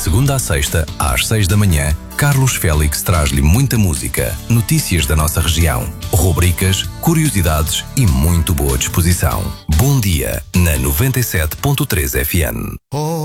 segunda à sexta, às 6 da manhã, Carlos Félix traz-lhe muita música, notícias da nossa região, rubricas, curiosidades e muito boa disposição. Bom dia na 97.3 FM.